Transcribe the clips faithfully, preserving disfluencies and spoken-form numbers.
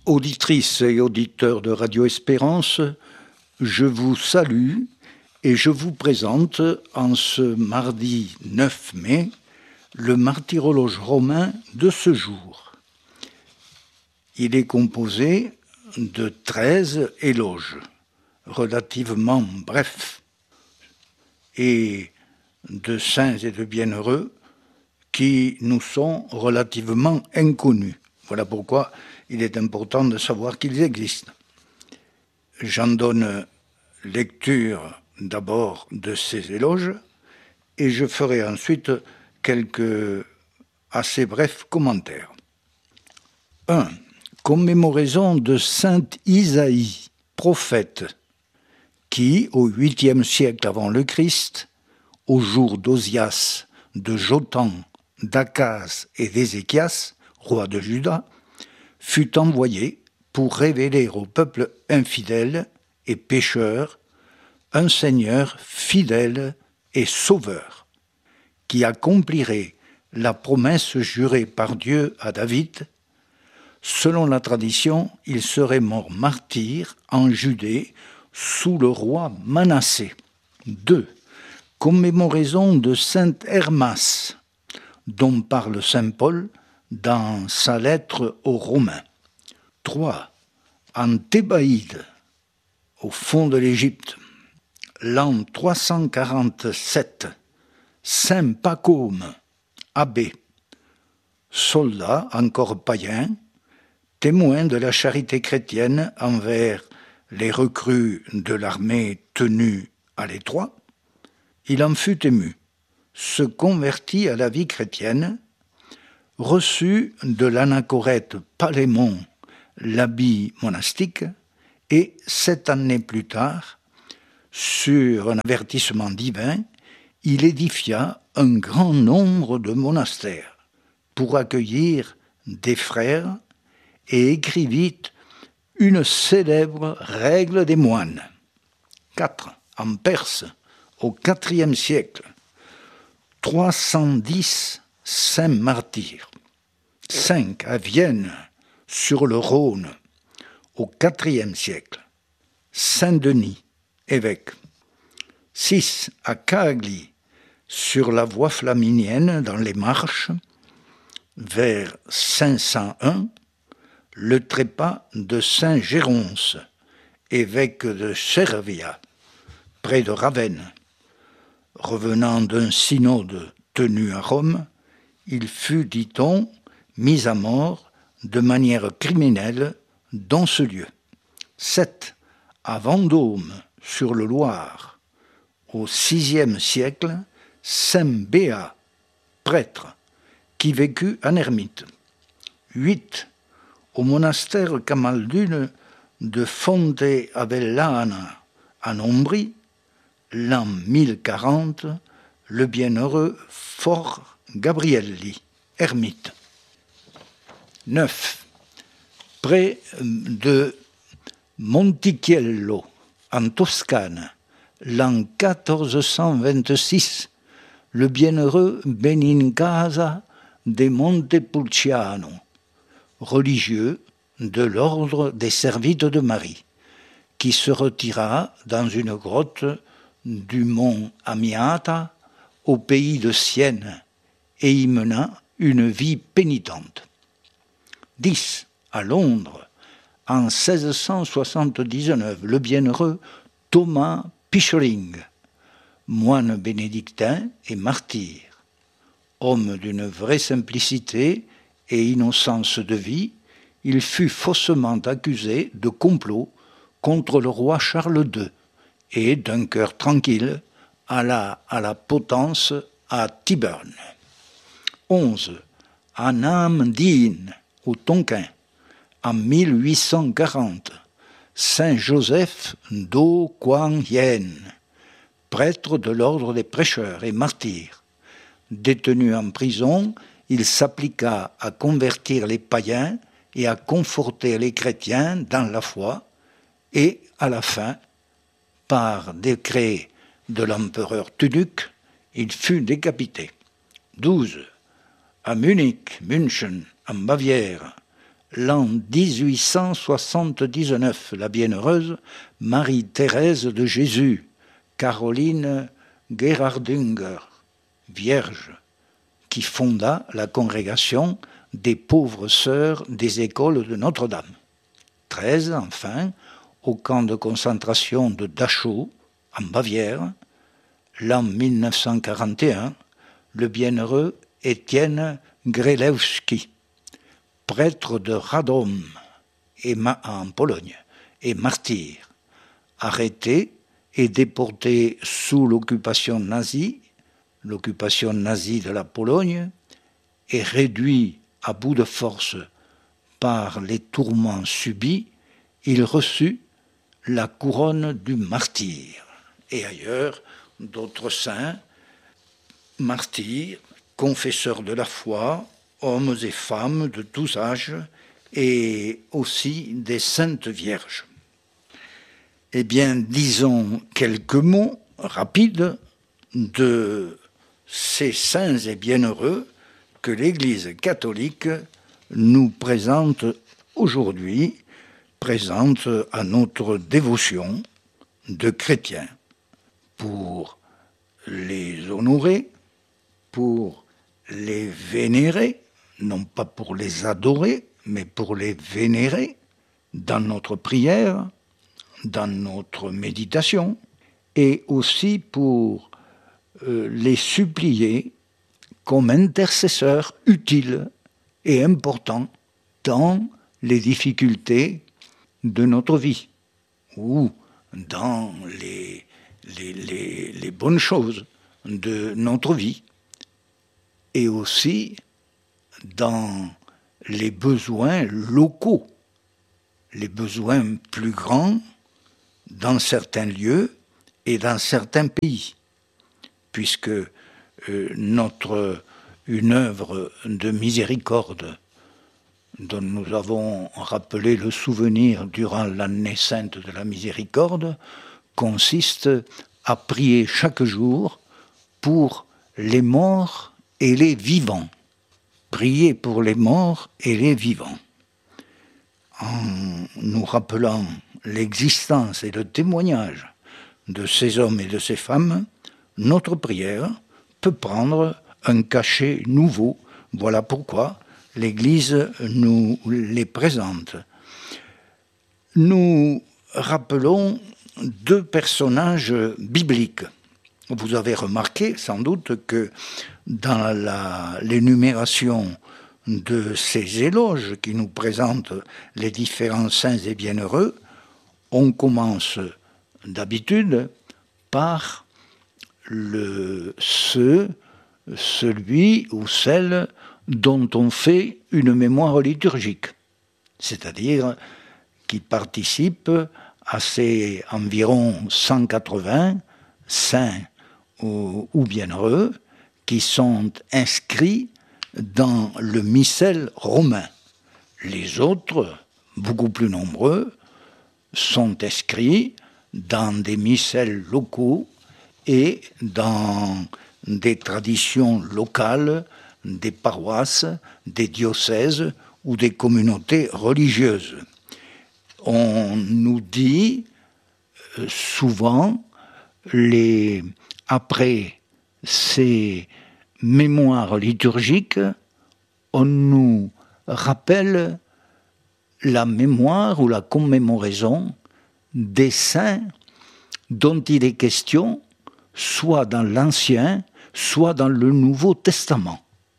Auditrices et auditeurs de Radio Espérance, je vous salue et je vous présente en ce mardi neuf mai le martyrologe romain de ce jour. Il est composé de treize éloges, relativement brefs, et de saints et de bienheureux qui nous sont relativement inconnus. Voilà pourquoi il est important de savoir qu'ils existent. J'en donne lecture d'abord de ces éloges et je ferai ensuite quelques assez brefs commentaires. un. Commémoraison de saint Isaïe, prophète, qui, au huitième siècle avant le Christ, au jour d'Osias, de Jotham, d'Akaz et d'Ézéchias, roi de Juda, fut envoyé pour révéler au peuple infidèle et pécheur un Seigneur fidèle et sauveur, qui accomplirait la promesse jurée par Dieu à David. Selon la tradition, il serait mort martyr en Judée sous le roi Manassé. deux. Commémoraison de saint Hermas, dont parle saint Paul dans sa lettre aux Romains. trois. En Thébaïde, au fond de l'Égypte, l'an trois cent quarante-sept, saint Pacôme, abbé, soldat encore païen, témoin de la charité chrétienne envers les recrues de l'armée tenue à l'étroit, il en fut ému, se convertit à la vie chrétienne, reçut de l'anachorète Palémon l'habit monastique et, sept années plus tard, sur un avertissement divin, il édifia un grand nombre de monastères pour accueillir des frères et écrivit une célèbre règle des moines. quatre. En Perse, au quatrième siècle, trois cent dix saints martyrs. cinq. À Vienne, sur le Rhône, au quatrième siècle, saint Denis, évêque. six. À Cagli, sur la voie flaminienne, dans les Marches, vers cinq cent un, le trépas de saint Géronce, évêque de Cervia, près de Ravenne. Revenant d'un synode tenu à Rome, il fut, dit-on, mis à mort de manière criminelle dans ce lieu. sept. À Vendôme, sur le Loir, au sixième siècle, saint Béat, prêtre, qui vécut en ermite. huit. Au monastère camaldune de Fonte Avellana, en Ombrie, l'an mille quarante, le bienheureux Fort Gabrielli, ermite. neuf. Près de Montichiello, en Toscane, l'an quatorze cent vingt-six, le bienheureux Benincasa de Montepulciano, religieux de l'ordre des Servites de Marie, qui se retira dans une grotte du mont Amiata, au pays de Sienne, et y mena une vie pénitente. dix. À Londres, en seize cent soixante-dix-neuf, le bienheureux Thomas Pickering, moine bénédictin et martyr, homme d'une vraie simplicité et innocence de vie, il fut faussement accusé de complot contre le roi Charles deux et, d'un cœur tranquille, alla à la potence à Tyburn. onze. À Nam Dien, au Tonkin, en mille huit cent quarante, saint Joseph Do Quang Yen, prêtre de l'ordre des prêcheurs et martyrs. Détenu en prison, il s'appliqua à convertir les païens et à conforter les chrétiens dans la foi, et à la fin, par décret de l'empereur Tuduc, il fut décapité. douze. À Munich, München, en Bavière, l'an dix-huit cent soixante-dix-neuf, la bienheureuse Marie-Thérèse de Jésus, Caroline Gerhardinger, vierge, qui fonda la congrégation des pauvres sœurs des écoles de Notre-Dame. treize, enfin, au camp de concentration de Dachau, en Bavière, l'an mille neuf cent quarante et un, le bienheureux Étienne Grelewski, prêtre de Radom et ma- en Pologne et martyr, arrêté et déporté sous l'occupation nazie, l'occupation nazie de la Pologne, et réduit à bout de force par les tourments subis, il reçut la couronne du martyr. Et ailleurs, d'autres saints, martyrs, confesseurs de la foi, hommes et femmes de tous âges, et aussi des saintes vierges. Eh bien, disons quelques mots rapides de ces saints et bienheureux que l'Église catholique nous présente aujourd'hui, présente à notre dévotion de chrétiens, pour les honorer, pour les vénérer, non pas pour les adorer, mais pour les vénérer dans notre prière, dans notre méditation, et aussi pour euh, les supplier comme intercesseurs utiles et importants dans les difficultés de notre vie ou dans les, les, les, les bonnes choses de notre vie, et aussi dans les besoins locaux, les besoins plus grands dans certains lieux et dans certains pays, puisque euh, notre, une œuvre de miséricorde dont nous avons rappelé le souvenir durant l'année sainte de la miséricorde consiste à prier chaque jour pour les morts et les vivants. Prier pour les morts et les vivants. En nous rappelant l'existence et le témoignage de ces hommes et de ces femmes, notre prière peut prendre un cachet nouveau. Voilà pourquoi l'Église nous les présente. Nous rappelons deux personnages bibliques. Vous avez remarqué sans doute que dans la, l'énumération de ces éloges qui nous présentent les différents saints et bienheureux, on commence d'habitude par le, ce, celui ou celle dont on fait une mémoire liturgique, c'est-à-dire qui participe à ces environ cent quatre-vingts saints ou, ou bienheureux qui sont inscrits dans le missel romain. Les autres, beaucoup plus nombreux, sont inscrits dans des missels locaux et dans des traditions locales, des paroisses, des diocèses ou des communautés religieuses. On nous dit souvent, les, après ces mémoires liturgiques, on nous rappelle la mémoire ou la commémoraison des saints dont il est question, soit dans l'Ancien, soit dans le Nouveau Testament.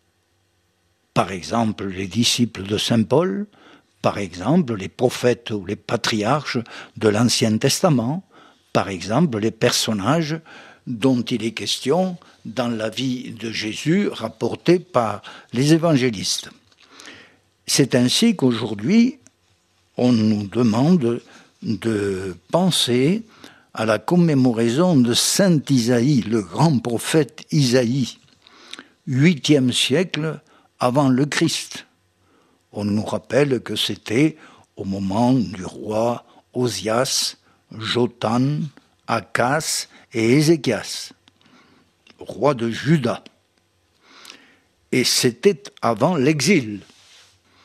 Par exemple, les disciples de Saint Paul, par exemple, les prophètes ou les patriarches de l'Ancien Testament, par exemple, les personnages dont il est question dans la vie de Jésus rapportée par les évangélistes. C'est ainsi qu'aujourd'hui, on nous demande de penser à la commémoraison de Saint Isaïe, le grand prophète Isaïe, huitième siècle avant le Christ. On nous rappelle que c'était au moment du roi Osias, Jotham, Achaz et Ézéchias, roi de Juda. Et c'était avant l'exil.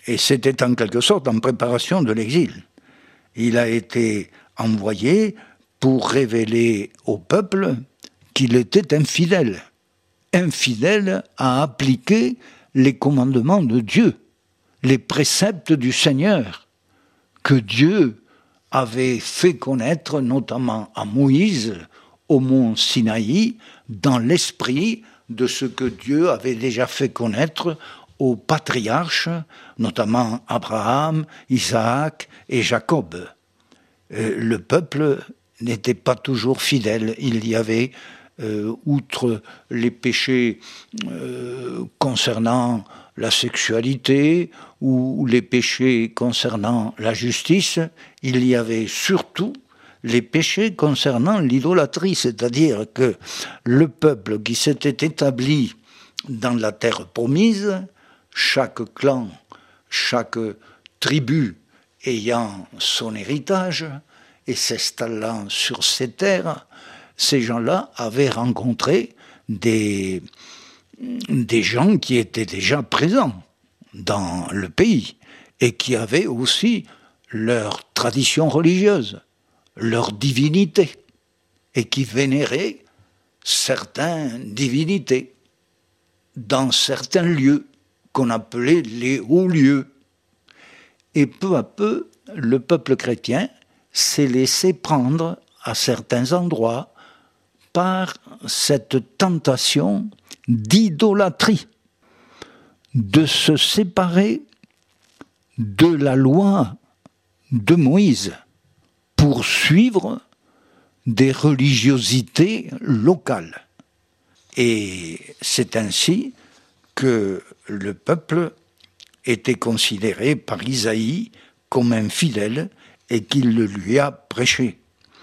Et c'était en quelque sorte en préparation de l'exil. Il a été envoyé pour révéler au peuple qu'il était infidèle. Infidèle à appliquer les commandements de Dieu, les préceptes du Seigneur, que Dieu avait fait connaître notamment à Moïse, au mont Sinaï, dans l'esprit de ce que Dieu avait déjà fait connaître aux patriarches, notamment Abraham, Isaac et Jacob. Euh, le peuple n'était pas toujours fidèle. Il y avait, euh, outre les péchés euh, concernant la sexualité ou les péchés concernant la justice, il y avait surtout les péchés concernant l'idolâtrie, c'est-à-dire que le peuple qui s'était établi dans la terre promise, chaque clan, chaque tribu ayant son héritage et s'installant sur ces terres, ces gens-là avaient rencontré des, des gens qui étaient déjà présents dans le pays et qui avaient aussi leur tradition religieuse, leur divinité, et qui vénéraient certaines divinités dans certains lieux qu'on appelait les hauts lieux. Et peu à peu, le peuple chrétien s'est laissé prendre à certains endroits par cette tentation d'idolâtrie, de se séparer de la loi de Moïse pour suivre des religiosités locales. Et c'est ainsi que le peuple était considéré par Isaïe comme infidèle et qu'il le lui a prêché.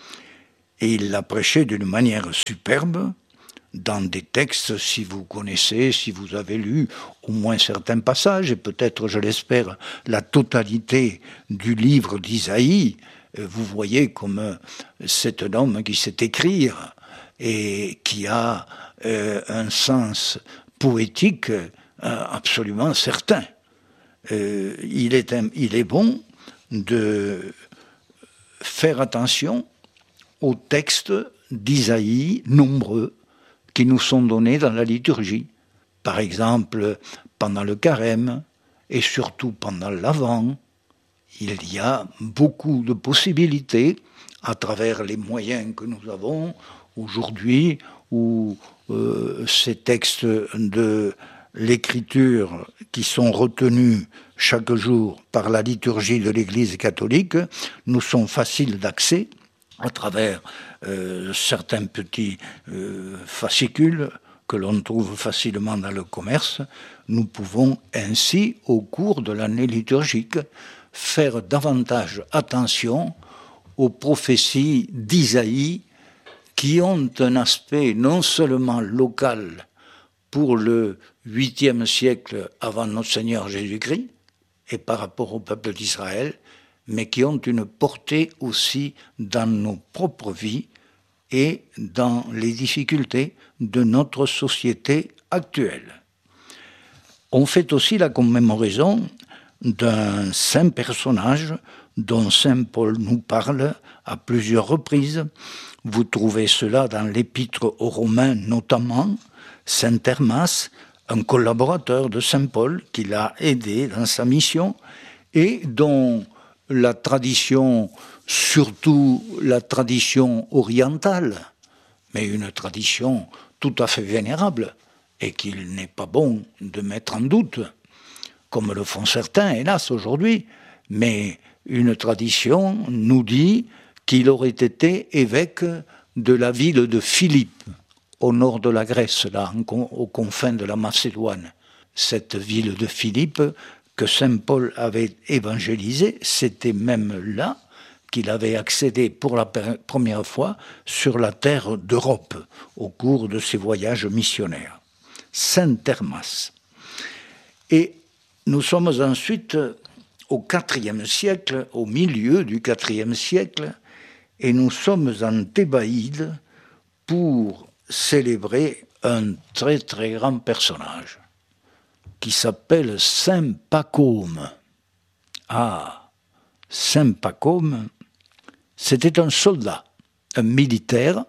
Et il l'a prêché d'une manière superbe, dans des textes, si vous connaissez, si vous avez lu au moins certains passages, et peut-être, je l'espère, la totalité du livre d'Isaïe, vous voyez comme c'est un homme qui sait écrire et qui a euh, un sens poétique euh, absolument certain. Euh, il est, il est bon de faire attention aux textes d'Isaïe nombreux qui nous sont donnés dans la liturgie. Par exemple, pendant le carême et surtout pendant l'Avent, il y a beaucoup de possibilités à travers les moyens que nous avons aujourd'hui, où euh, ces textes de l'Écriture qui sont retenus chaque jour par la liturgie de l'Église catholique nous sont faciles d'accès à travers euh, certains petits euh, fascicules que l'on trouve facilement dans le commerce. Nous pouvons ainsi, au cours de l'année liturgique, faire davantage attention aux prophéties d'Isaïe qui ont un aspect non seulement local pour le huitième siècle avant notre Seigneur Jésus-Christ et par rapport au peuple d'Israël, mais qui ont une portée aussi dans nos propres vies et dans les difficultés de notre société actuelle. On fait aussi la commémoration d'un saint personnage dont saint Paul nous parle à plusieurs reprises. Vous trouvez cela dans l'Épître aux Romains notamment, saint Hermas, un collaborateur de saint Paul qui l'a aidé dans sa mission et dont la tradition, surtout la tradition orientale, mais une tradition tout à fait vénérable et qu'il n'est pas bon de mettre en doute, comme le font certains, hélas, aujourd'hui, mais une tradition nous dit qu'il aurait été évêque de la ville de Philippe, au nord de la Grèce, là, aux confins de la Macédoine. Cette ville de Philippe que saint Paul avait évangélisée, c'était même là qu'il avait accédé pour la première fois sur la terre d'Europe au cours de ses voyages missionnaires. Saint Hermas. Et nous sommes ensuite au quatrième siècle, au milieu du quatrième siècle, et nous sommes en Thébaïde pour célébrer un très très grand personnage qui s'appelle Saint Pacôme. à Saint Pacôme, c'était un soldat, un militaire,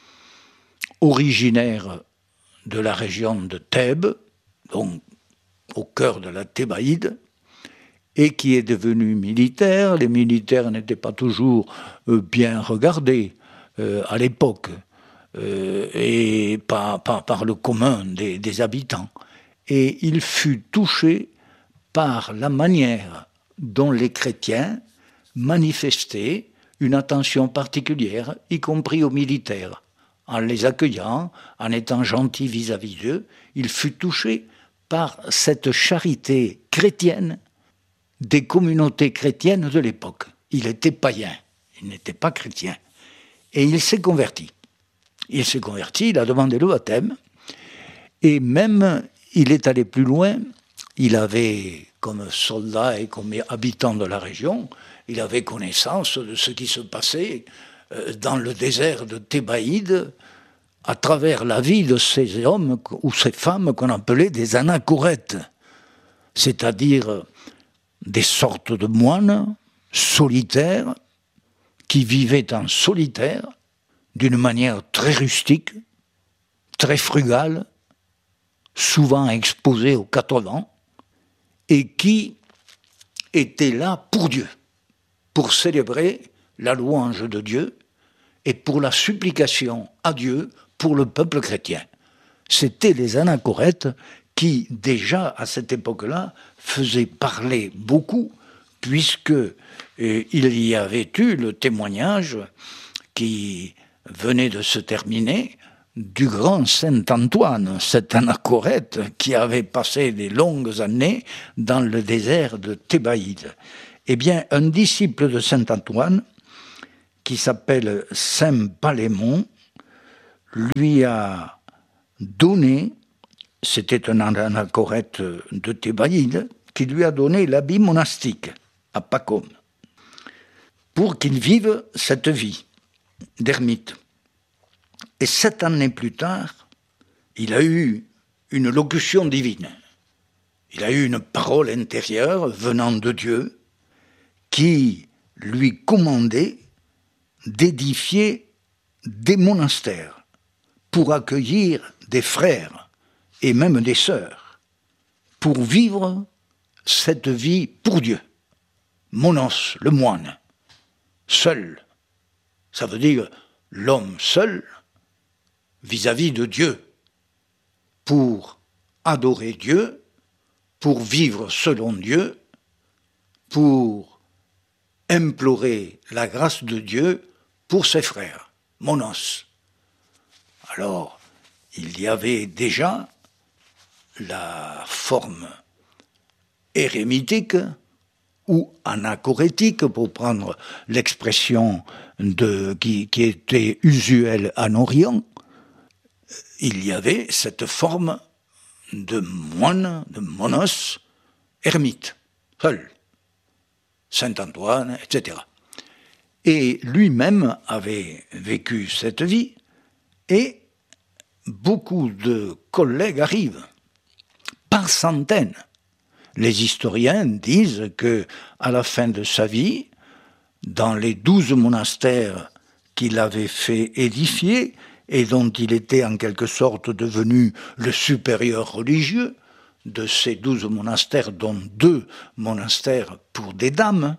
originaire de la région de Thèbes, donc au cœur de la Thébaïde, et qui est devenu militaire. Les militaires n'étaient pas toujours euh, bien regardés euh, à l'époque, euh, et par, par, par le commun des, des habitants. Et il fut touché par la manière dont les chrétiens manifestaient une attention particulière, y compris aux militaires. En les accueillant, en étant gentil vis-à-vis d'eux, il fut touché par cette charité chrétienne des communautés chrétiennes de l'époque. Il était païen, il n'était pas chrétien. Et il s'est converti. Il s'est converti, il a demandé le baptême, et même il est allé plus loin. Il avait, comme soldat et comme habitant de la région, il avait connaissance de ce qui se passait dans le désert de Thébaïde, à travers la vie de ces hommes ou ces femmes qu'on appelait des anachorètes, c'est-à-dire des sortes de moines solitaires qui vivaient en solitaire d'une manière très rustique, très frugale, souvent exposés aux quatre vents, et qui étaient là pour Dieu, pour célébrer la louange de Dieu et pour la supplication à Dieu pour le peuple chrétien. C'était les anachorètes qui, déjà à cette époque-là, faisaient parler beaucoup, puisque euh, il y avait eu le témoignage qui venait de se terminer du grand Saint Antoine, cet anachorète qui avait passé des longues années dans le désert de Thébaïde. Eh bien, un disciple de Saint Antoine, qui s'appelle Saint Palémon, lui a donné, c'était un anachorète de Thébaïde, qui lui a donné l'habit monastique à Pacôme, pour qu'il vive cette vie d'ermite. Et sept années plus tard, il a eu une locution divine. Il a eu une parole intérieure venant de Dieu qui lui commandait d'édifier des monastères pour accueillir des frères et même des sœurs, pour vivre cette vie pour Dieu. Monos, le moine, seul, ça veut dire l'homme seul vis-à-vis de Dieu, pour adorer Dieu, pour vivre selon Dieu, pour implorer la grâce de Dieu pour ses frères, monos. Alors, il y avait déjà la forme érémitique ou anachorétique, pour prendre l'expression de, qui, qui était usuelle en Orient. Il y avait cette forme de moine, de monos, ermite, seul, Saint Antoine, et cetera. Et lui-même avait vécu cette vie, et beaucoup de collègues arrivent, par centaines. Les historiens disent que, à la fin de sa vie, dans les douze monastères qu'il avait fait édifier, et dont il était en quelque sorte devenu le supérieur religieux de ces douze monastères, dont deux monastères pour des dames,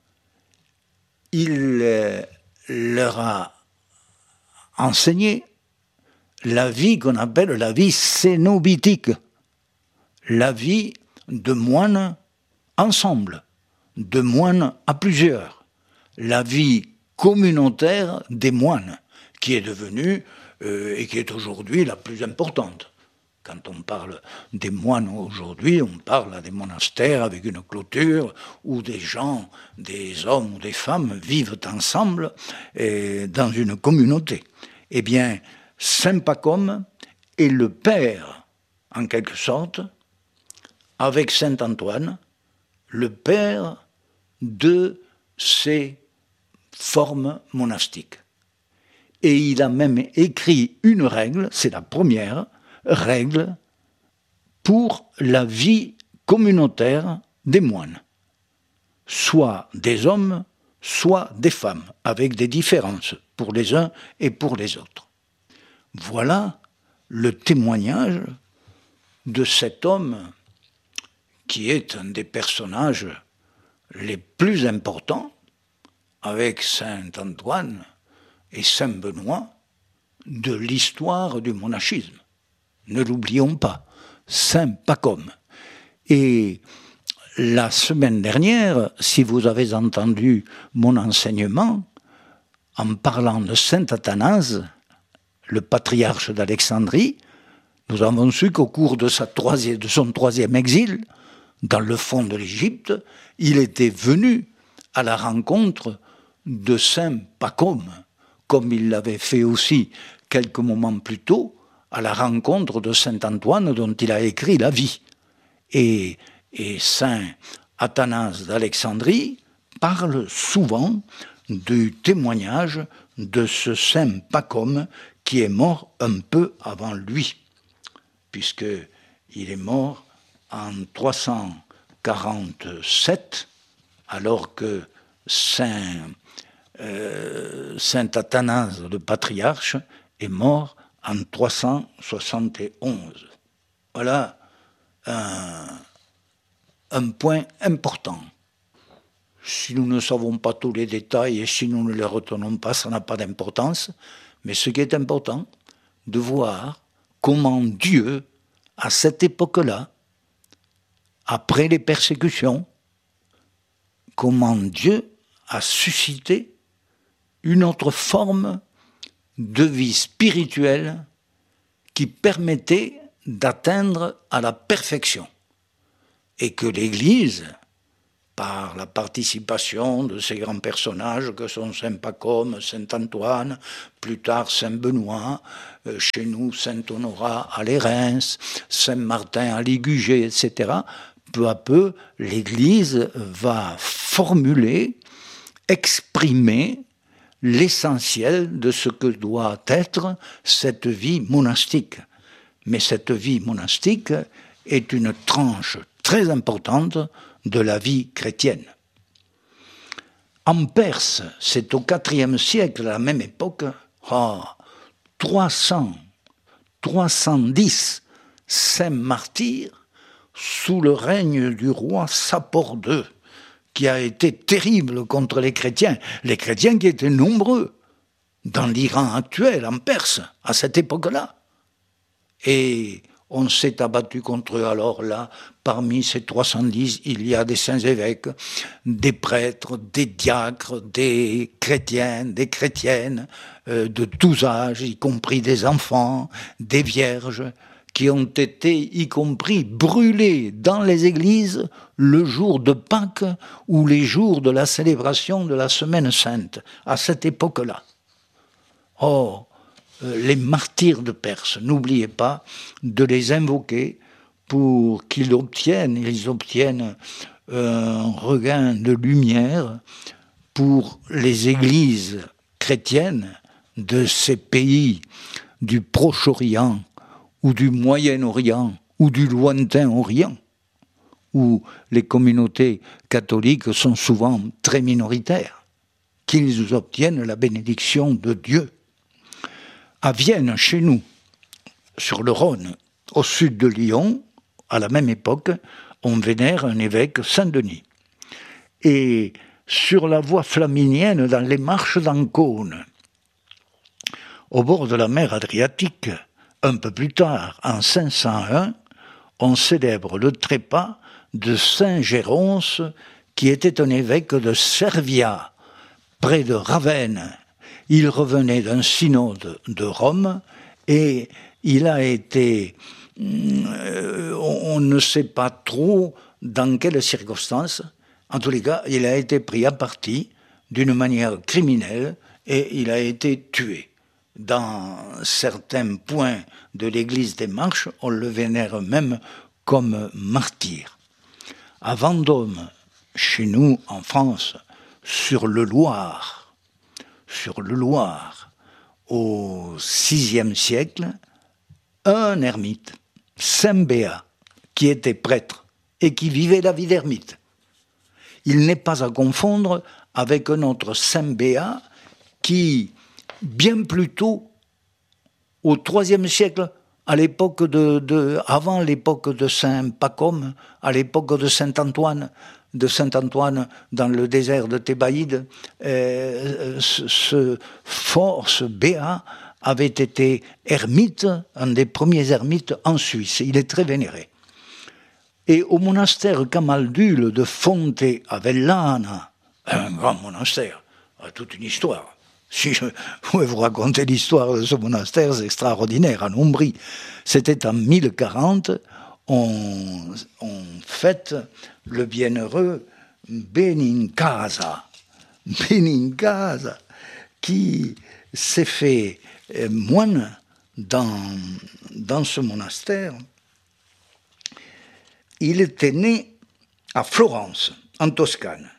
il leur a enseigné la vie qu'on appelle la vie cénobitique, la vie de moines ensemble, de moines à plusieurs, la vie communautaire des moines, qui est devenue euh, et qui est aujourd'hui la plus importante. Quand on parle des moines aujourd'hui, on parle des monastères avec une clôture où des gens, des hommes ou des femmes vivent ensemble et dans une communauté. Eh bien, Saint Pacôme est le père, en quelque sorte, avec Saint Antoine, le père de ces formes monastiques. Et il a même écrit une règle, c'est la première règle, pour la vie communautaire des moines. soit des hommes, soit des femmes, avec des différences pour les uns et pour les autres. Voilà le témoignage de cet homme qui est un des personnages les plus importants, avec saint Antoine et saint Benoît, de l'histoire du monachisme. Ne l'oublions pas, saint Pacôme. Et la semaine dernière, si vous avez entendu mon enseignement, en parlant de saint Athanase, le patriarche d'Alexandrie, nous avons su qu'au cours de, sa troisième, de son troisième exil, dans le fond de l'Égypte, il était venu à la rencontre de saint Pacôme, comme il l'avait fait aussi quelques moments plus tôt, à la rencontre de saint Antoine dont il a écrit la vie. Et, et saint Athanase d'Alexandrie parle souvent du témoignage de ce saint Pacôme qui est mort un peu avant lui, puisqu'il est mort en trois cent quarante-sept, alors que saint, euh, saint Athanase, le patriarche, est mort en trois cent soixante et onze. Voilà un, un point important. Si nous ne savons pas tous les détails et si nous ne les retenons pas, ça n'a pas d'importance. Mais ce qui est important, de voir comment Dieu, à cette époque-là, après les persécutions, comment Dieu a suscité une autre forme de vie spirituelle qui permettait d'atteindre à la perfection. Et que l'Église, par la participation de ces grands personnages que sont saint Pacôme, saint Antoine, plus tard saint Benoît, euh, chez nous saint Honorat à Lérins, saint Martin à Ligugé, et cetera, peu à peu, l'Église va formuler, exprimer l'essentiel de ce que doit être cette vie monastique. Mais cette vie monastique est une tranche très importante de la vie chrétienne. En Perse, c'est au quatrième siècle, à la même époque, oh, trois cents, trois cent dix saints martyrs sous le règne du roi Sapor deux, qui a été terrible contre les chrétiens, les chrétiens qui étaient nombreux dans l'Iran actuel, en Perse, à cette époque-là. Et on s'est abattu contre eux. Alors là, parmi ces trois cent dix, il y a des saints évêques, des prêtres, des diacres, des chrétiens, des chrétiennes, euh, de tous âges, y compris des enfants, des vierges, qui ont été, y compris, brûlés dans les églises le jour de Pâques ou les jours de la célébration de la Semaine Sainte, à cette époque-là. Oh, les martyrs de Perse, n'oubliez pas de les invoquer pour qu'ils obtiennent, ils obtiennent un regain de lumière pour les églises chrétiennes de ces pays du Proche-Orient ou du Moyen-Orient ou du lointain Orient, où les communautés catholiques sont souvent très minoritaires, qu'ils obtiennent la bénédiction de Dieu. À Vienne, chez nous, sur le Rhône, au sud de Lyon, à la même époque, on vénère un évêque Saint-Denis. Et sur la voie flaminienne, dans les marches d'Ancône, au bord de la mer Adriatique, un peu plus tard, en cinq cent un, on célèbre le trépas de saint Géronce, qui était un évêque de Servia, près de Ravenne. Il revenait d'un synode de Rome et il a été, euh, on ne sait pas trop dans quelles circonstances, en tous les cas, il a été pris à partie d'une manière criminelle et il a été tué. Dans certains points de l'église des Marches, on le vénère même comme martyr. À Vendôme, chez nous en France, sur le Loir, sur le Loir, au sixième siècle, un ermite, Saint Béat, qui était prêtre et qui vivait la vie d'ermite. Il n'est pas à confondre avec un autre saint Béat qui, bien plus tôt, au troisième siècle, à l'époque de, de, avant l'époque de saint Pacôme, à l'époque de saint Antoine, de saint Antoine dans le désert de Thébaïde, euh, ce, ce fort, ce Béat, avait été ermite, un des premiers ermites en Suisse. Il est très vénéré. Et au monastère Camaldule de Fonte Avellana, un grand monastère, toute une histoire. Si je pouvais vous raconter l'histoire de ce monastère, c'est extraordinaire, en Umbrie. C'était en mille quarante, on, on fête le bienheureux Benincasa. Benincasa, qui s'est fait moine dans, dans ce monastère. Il était né à Florence, en Toscane,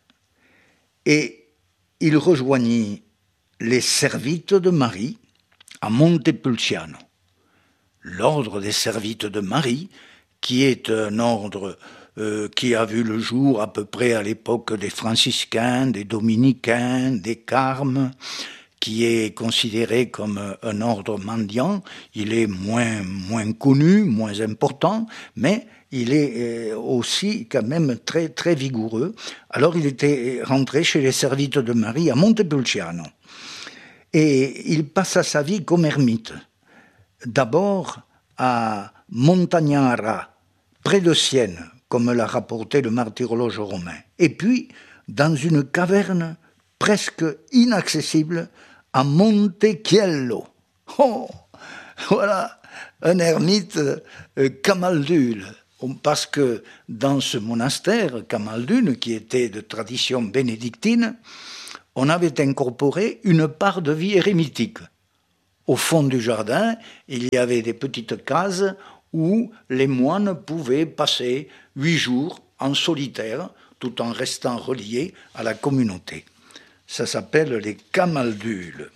et il rejoignit les Servites de Marie à Montepulciano. L'ordre des Servites de Marie, qui est un ordre euh, qui a vu le jour à peu près à l'époque des franciscains, des dominicains, des carmes, qui est considéré comme un ordre mendiant. Il est moins, moins connu, moins important, mais il est aussi quand même très, très vigoureux. Alors il était rentré chez les Servites de Marie à Montepulciano. Et il passa sa vie comme ermite. D'abord à Montagnara, près de Sienne, comme l'a rapporté le martyrologe romain. Et puis dans une caverne presque inaccessible à Montechiello. Oh, voilà, un ermite euh, camaldule. Parce que dans ce monastère, Camaldule, qui était de tradition bénédictine, on avait incorporé une part de vie érémitique. Au fond du jardin, il y avait des petites cases où les moines pouvaient passer huit jours en solitaire, tout en restant reliés à la communauté. Ça s'appelle les camaldules.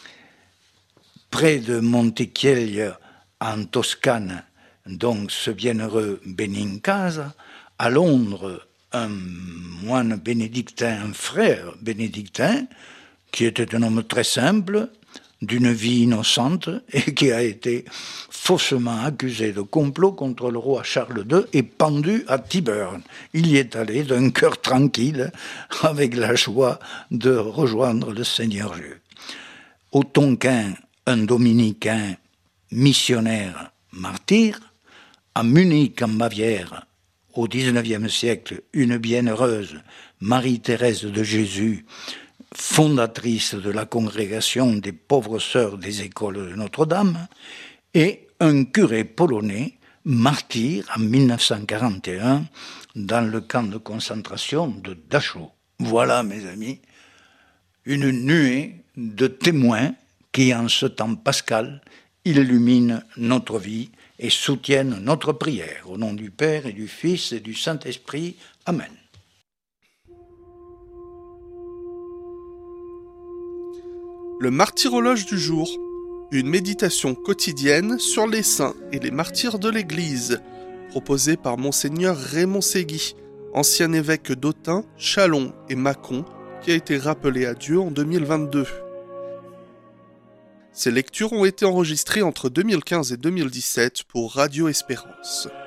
Près de Montechiello, en Toscane, donc ce bienheureux Benincasa, à Londres, un moine bénédictin, un frère bénédictin, qui était un homme très simple, d'une vie innocente, et qui a été faussement accusé de complot contre le roi Charles deux et pendu à Tyburn. Il y est allé d'un cœur tranquille, avec la joie de rejoindre le Seigneur Dieu. Au Tonkin, un dominicain missionnaire martyr, à Munich, en Bavière, au dix-neuvième siècle, une bienheureuse, Marie-Thérèse de Jésus, fondatrice de la congrégation des pauvres sœurs des écoles de Notre-Dame, et un curé polonais, martyr en mille neuf cent quarante et un, dans le camp de concentration de Dachau. Voilà, mes amis, une nuée de témoins qui, en ce temps pascal, illuminent notre vie et soutiennent notre prière. Au nom du Père et du Fils et du Saint-Esprit. Amen. Le martyrologe du jour, une méditation quotidienne sur les saints et les martyrs de l'Église, proposée par Monseigneur Raymond Ségui, ancien évêque d'Autun, Châlons et Mâcon, qui a été rappelé à Dieu en deux mille vingt-deux. Ces lectures ont été enregistrées entre deux mille quinze et deux mille dix-sept pour Radio Espérance.